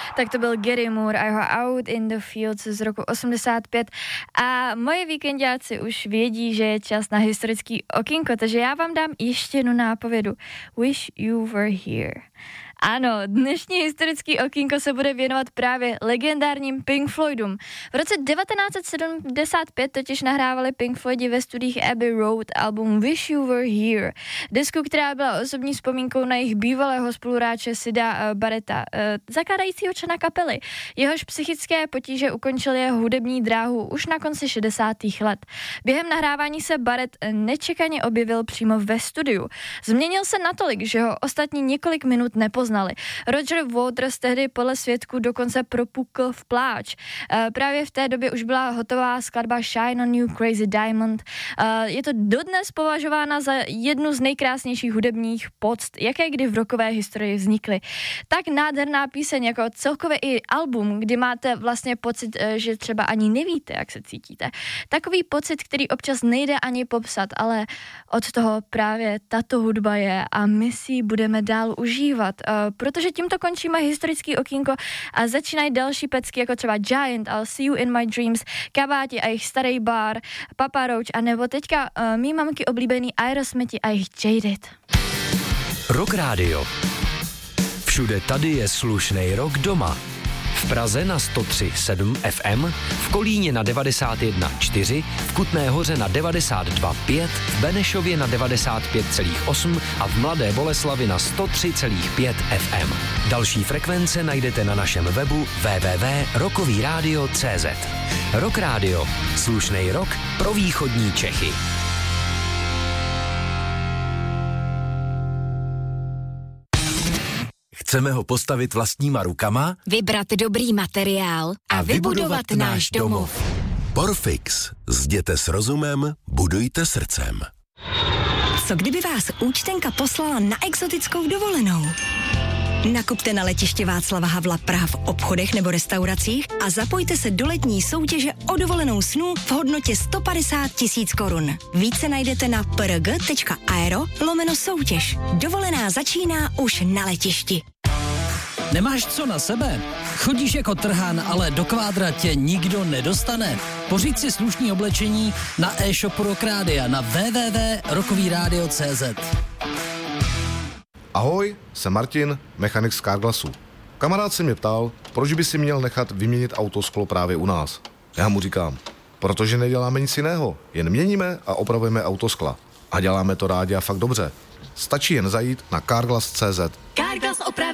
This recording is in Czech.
Tak to byl Gary Moore a jeho Out in the Fields z roku 85. A moje víkendáci už vědí, že je čas na historický okýnko, takže já vám dám ještě jednu nápovědu. Wish you were here. Ano, dnešní historický okýnko se bude věnovat právě legendárním Pink Floydům. V roce 1975 totiž nahrávali Pink Floydi ve studiích Abbey Road album Wish You Were Here. Desku, která byla osobní vzpomínkou na jejich bývalého spoluhráče Sida Barretta, zakládajícího člena kapely. Jehož psychické potíže ukončily jeho hudební dráhu už na konci 60. let. Během nahrávání se Barrett nečekaně objevil přímo ve studiu. Změnil se natolik, že ho ostatní několik minut nepoznali. Roger Waters tehdy podle svědků dokonce propukl v pláč. Právě v té době už byla hotová skladba Shine on You Crazy Diamond. Je to dodnes považována za jednu z nejkrásnějších hudebních poct, jaké kdy v rockové historii vznikly. Tak nádherná píseň jako celkově i album, kdy máte vlastně pocit, že třeba ani nevíte, jak se cítíte. Takový pocit, který občas nejde ani popsat, ale od toho právě tato hudba je a my si ji budeme dál užívat. Protože tímto končíme historický okýnko a začínají další pecky jako třeba Giant, I'll See You in My Dreams, Kabáti a jejich Starý bar, Papa Roach a nebo teďka mý mamky oblíbený Aerosmithi a jejich Jaded. Rock Radio. Všude tady je slušnej rock doma. V Praze na 103,7 FM, v Kolíně na 91,4, v Kutné Hoře na 92,5, v Benešově na 95,8 a v Mladé Boleslavi na 103,5 FM. Další frekvence najdete na našem webu www.rockovyradio.cz. Rock Radio. Slušnej rock pro východní Čechy. Chceme ho postavit vlastníma rukama? Vybrat dobrý materiál a vybudovat náš domov. Porfix. Zděte s rozumem, budujte srdcem. Co kdyby vás účtenka poslala na exotickou dovolenou? Nakupte na letiště Václava Havla Praha v obchodech nebo restauracích a zapojte se do letní soutěže o dovolenou snů v hodnotě 150 000 korun. Více najdete na prg.aero/soutěž. Dovolená začíná už na letišti. Nemáš co na sebe? Chodíš jako trhan, ale do kvádra tě nikdo nedostane. Pořiď si slušný oblečení na e-shopu Rock Rádia na www.rockovyradio.cz. Ahoj, jsem Martin, mechanik z Carglassu. Kamarád se mě ptal, proč by si měl nechat vyměnit autosklo právě u nás. Já mu říkám, protože neděláme nic jiného, jen měníme a opravujeme autoskla. A děláme to rádi a fakt dobře. Stačí jen zajít na carglass.cz. Carglass